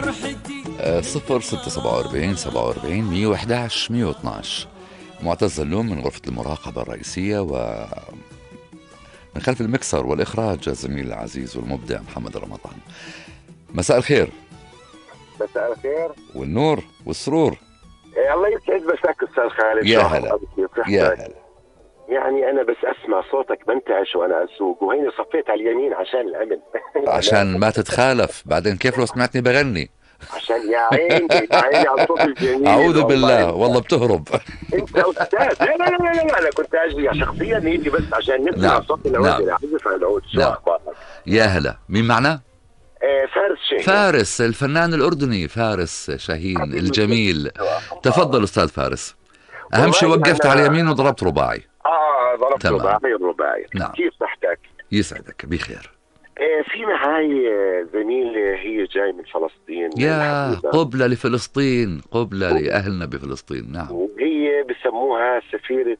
0647 47 111 112. معتز اللوم من غرفة المراقبة الرئيسية، ومن خلف المكسر والإخراج الزميل العزيز والمبدع محمد رمضان. مساء الخير. مساء الخير والنور والسرور. الله يسعد مساك استاذ خالد. يا هلا يا هلا. يعني انا بس اسمع صوتك بنتعش وانا اسوق، وهيني صفيت على اليمين عشان الامن. عشان ما تتخالف بعدين، كيف لو سمعتني بغني؟ عشان يا عيني يا عيني على الصوت الجميل. اعوذ بالله والله بتهرب. انت استاذ. لا لا لا لا, لا. انا كنت اجي شخصيا نيجي بس عشان نسمع صوت العود. اعزف على العود. شو اخبارك؟ يا هلا. مين معنا؟ فارس شاهين. فارس الفنان الأردني فارس شاهين الجميل. تفضل أستاذ فارس. أهم شيء وقفت على اليمين وضربت رباعي. ضربت رباعي. نعم. كيف صحتك؟ يسعدك بخير. في معاي زميلة هي جاي من فلسطين. يا قبلة لفلسطين، قبلة لأهلنا بفلسطين. نعم. وهي بسموها سفيرة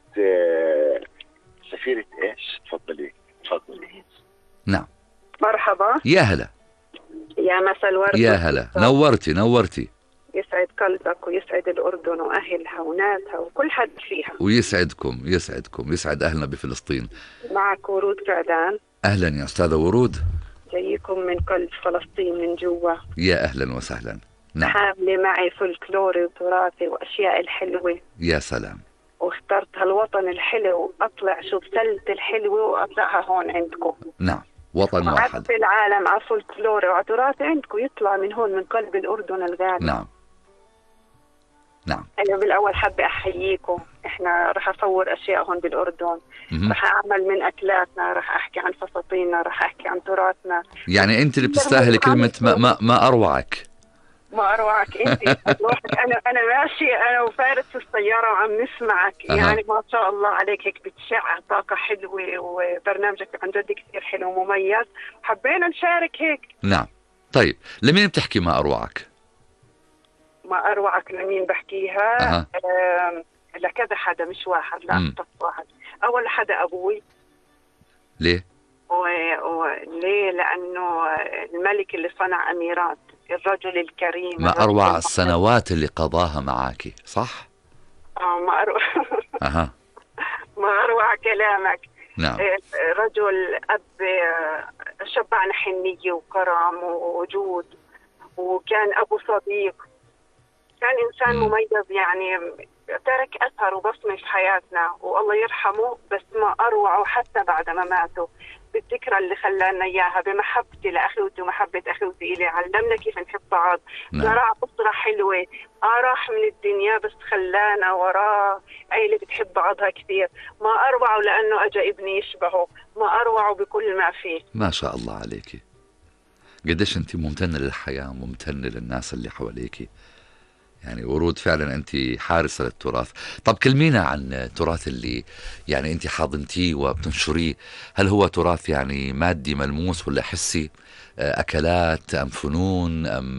ايش؟ تفضلي. نعم. مرحبا. يا هلا. يا مساء الورد. يا هلا. نورتي. يسعد قلبك ويسعد الأردن وأهلها وناسها وكل حد فيها. ويسعدكم يسعد أهلنا بفلسطين. معك ورود قعدان. أهلا يا أستاذة ورود. جايكم من قلب فلسطين من جوا. يا أهلا وسهلا. نعم. حاملة معي فولكلوري وتراثي وأشياء الحلوة. يا سلام. واخترت هالوطن الحلو، أطلع شو بسلة الحلوة وأطلعها هون عندكم. نعم. وطن واحد في العالم على فولكلوري وتراثي عندكم يطلع من هون من قلب الأردن الغالي. نعم. أنا بالأول حابة أحييكم. إحنا رح أصور أشياء هون بالأردن. رح أعمل من أكلاتنا، رح أحكي عن فساتيننا، رح أحكي عن تراثنا. يعني أنت اللي بتستاهلي كلمة ما أروعك. ما أروعك أنت. أنا ماشي أنا وفارس في السيارة وعم نسمعك. يعني ما شاء الله عليك، هيك بتشع طاقة حلوة، وبرنامجك عن جد كثير حلو ومميز، حبينا نشارك هيك. نعم. طيب لمين بتحكي ما أروعك؟ ما أروعك لمين بحكيها؟ لكذا حدا، مش واحد، لا أكثر واحد. أول حدا أبوي. ليه؟ ليه؟ لأنه الملك اللي صنع أميرات، الرجل الكريم. ما أروع السنوات اللي قضاها معاكي، صح؟ ما أروع. ما أروع كلامك. نعم. رجل أب شبعنا حنية وكرم ووجود، وكان أبو صديق، كان إنسان مميز. يعني ترك أثر وبصمة في حياتنا، والله يرحمه. بس ما أروعه حتى بعد ما ماتوا، بالذكرى اللي خلانا إياها، بمحبتي لأخوتي ومحبة أخوتي إلي، علمنا كيف نحب بعض. زرع أسرة حلوة، راح من الدنيا بس خلانا وراه عيلة بتحب بعضها كثير. ما أروعه لأنه أجا ابني يشبهه، ما أروعه بكل ما فيه. ما شاء الله عليكي، قديش أنت ممتنة للحياة، ممتنة للناس اللي حواليكي. يعني ورود فعلا أنت حارسة للتراث. طب كلمينا عن التراث اللي يعني أنت حاضنتيه وبتنشريه. هل هو تراث يعني مادي ملموس ولا حسي؟ أكلات أم فنون أم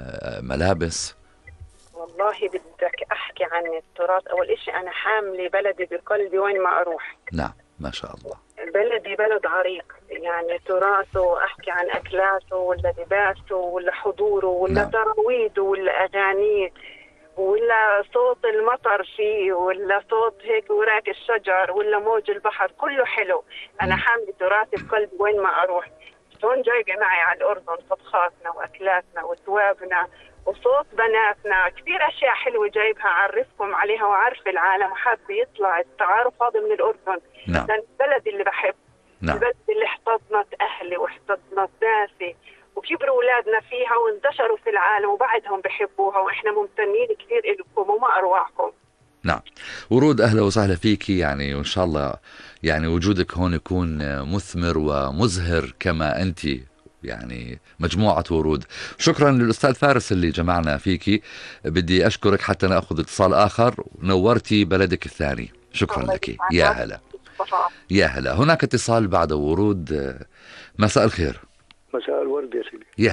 ملابس؟ والله بدك أحكي عن التراث. أول إشي أنا حاملة بلدي بقلبي وين ما أروح. نعم ما شاء الله. بلدي بلد عريق، يعني تراثه، أحكي عن أكلاته ولا لباسه ولا حضوره ولا تراويده ولا أغانيه ولا صوت المطر فيه ولا صوت هيك وراك الشجر ولا موج البحر، كله حلو. أنا حامل تراثي بقلبي وين ما أروح. هون جايبة معي على الأردن طبخاتنا وأكلاتنا وثوابنا وصوت بناتنا، كثير أشياء حلوة جايبها أعرفكم عليها وعارف العالم، وحاب يطلع التعارف هذا من الأردن. نعم. لأن البلد اللي بحب. نعم. البلد اللي احتضنت أهلي واحتضنت ناسي وكبروا أولادنا فيها وانتشروا في العالم وبعدهم بحبوها، وإحنا ممتنين كثير لكم وما أروعكم. نعم. ورود أهلا وسهلا فيكي، يعني وإن شاء الله يعني وجودك هون يكون مثمر ومزهر كما أنت، يعني مجموعة ورود. شكرا للأستاذ فارس اللي جمعنا فيكي. بدي أشكرك حتى نأخذ اتصال آخر. نورتي بلدك الثاني. شكرا لك. يا هلا. يا هلا. هناك اتصال بعد ورود. مساء الخير. مساء الورد يا سيدي.